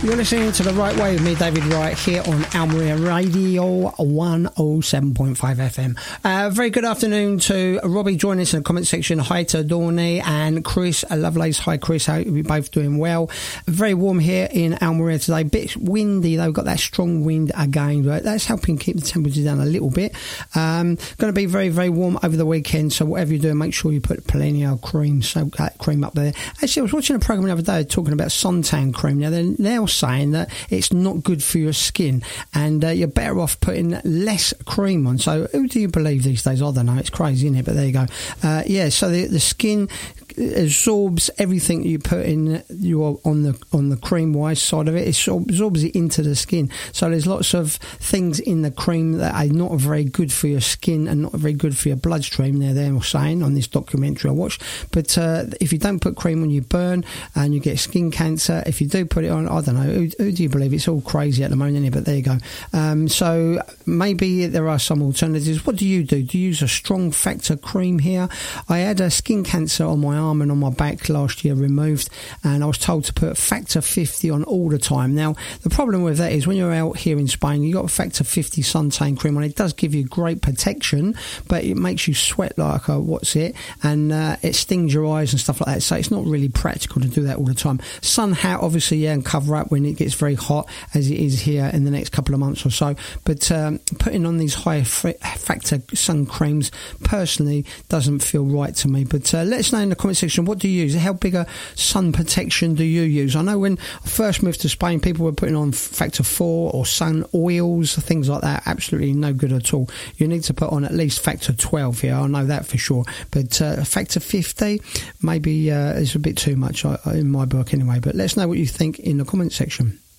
You're listening to The Right Way with me, David Wright, here on Almeria Radio 107.5 FM. Very good afternoon to Robbie joining us in the comment section. Hi to Dorney and Chris Lovelace. Hi, Chris. Hope you're both doing well. Very warm here in Almeria today. Bit windy, though. We've got that strong wind again. But that's helping keep the temperature down a little bit. Going to be very, very warm over the weekend. So whatever you're doing, make sure you put plenty of cream, soak that cream up there. Actually, I was watching a program the other day talking about suntan cream. Now, they're now saying that it's not good for your skin and you're better off putting less cream on. So who do you believe these days? I don't know. It's crazy, isn't it? But there you go. So the skin absorbs everything you put in on the cream wise side of it. It absorbs it into the skin. So there's lots of things in the cream that are not very good for your skin and not very good for your bloodstream. They're saying on this documentary I watched. But if you don't put cream on, you burn and you get skin cancer. If you do put it on, I don't know, who do you believe? It's all crazy at the moment, isn't it? But there you go. So maybe there are some alternatives. What do you do? Do you use a strong factor cream here? I had a skin cancer on my arm and on my back last year removed, and I was told to put factor 50 on all the time. Now the problem with that is when you're out here in Spain, you got factor 50 suntan cream on. It does give you great protection, but it makes you sweat like and it stings your eyes and stuff like that, so it's not really practical to do that all the time. Sun hat obviously, and cover up when it gets very hot as it is here in the next couple of months or so, but putting on these high factor sun creams personally doesn't feel right to me. But let us know in the comment section, what do you use? How big a sun protection do you use? I know when I first moved to Spain, people were putting on factor 4 or sun oils, things like that. Absolutely no good at all. You need to put on at least factor 12 here, I know that for sure, but factor 50 maybe is a bit too much in my book anyway. But let us know what you think in the comment section.